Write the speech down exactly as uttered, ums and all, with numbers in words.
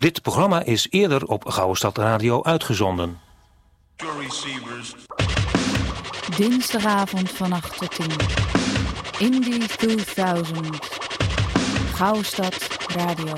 Dit programma is eerder op Gouwestad Radio uitgezonden. Dinsdagavond van acht tot tien. Indie tweeduizend. Gouwestad Radio.